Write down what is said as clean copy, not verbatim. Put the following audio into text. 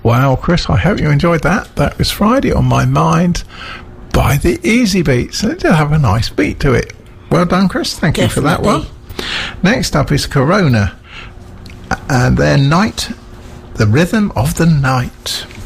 Wow, Chris, I hope you enjoyed that. That was Friday on My Mind by the Easy Beats. It did have a nice beat to it. Well done, Chris. Thank you for that one. Next up is Corona and their Night, the Rhythm of the Night.